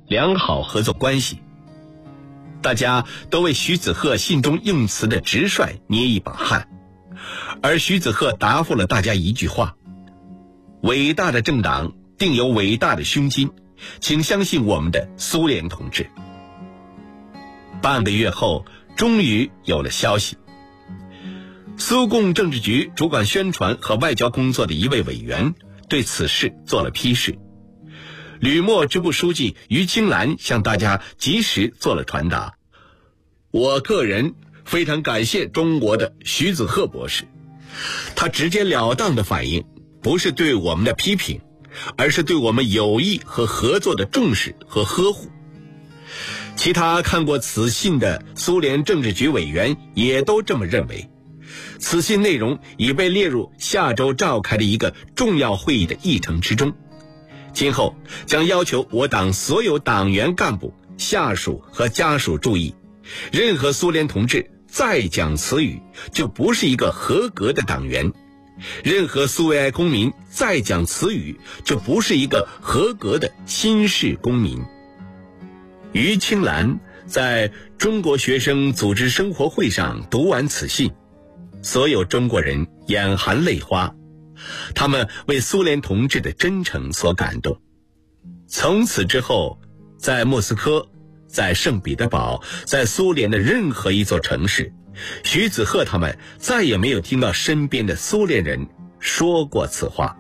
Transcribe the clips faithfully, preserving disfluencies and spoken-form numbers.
良好合作关系。大家都为徐子鹤信中用词的直率捏一把汗，而徐子鹤答复了大家一句话：伟大的政党定有伟大的胸襟，请相信我们的苏联同志。半个月后，终于有了消息。苏共政治局主管宣传和外交工作的一位委员对此事做了批示，旅默支部书记于青兰向大家及时做了传达。我个人非常感谢中国的徐子鹤博士，他直截了当的反应不是对我们的批评，而是对我们友谊和合作的重视和呵护。其他看过此信的苏联政治局委员也都这么认为，此信内容已被列入下周召开的一个重要会议的议程之中，今后将要求我党所有党员干部、下属和家属注意，任何苏联同志再讲此语，就不是一个合格的党员；任何苏维埃公民再讲此语，就不是一个合格的新式公民。于青兰在中国学生组织生活会上读完此信，所有中国人眼含泪花，他们为苏联同志的真诚所感动。从此之后，在莫斯科，在圣彼得堡，在苏联的任何一座城市，徐子鹤他们再也没有听到身边的苏联人说过此话。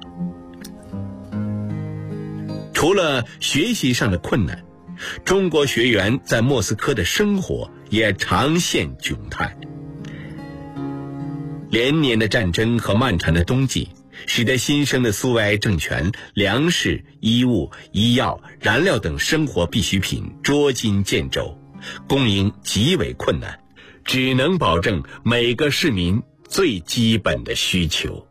除了学习上的困难，中国学员在莫斯科的生活也常现窘态。连年的战争和漫长的冬季，使得新生的苏维埃政权粮食、衣物、医药、燃料等生活必需品捉襟见肘，供应极为困难，只能保证每个市民最基本的需求。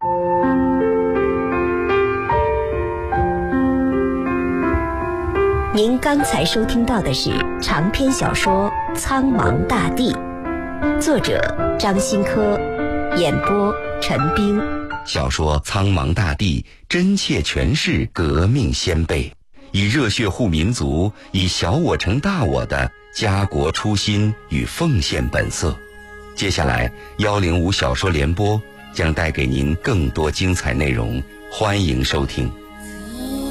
您刚才收听到的是长篇小说《苍茫大地》，作者张新科，演播陈冰。 小说《苍茫大地》真切诠释革命先辈，以热血护民族，以小我成大我的家国初心与奉献本色。接下来幺零五小说联播将带给您更多精彩内容，欢迎收听。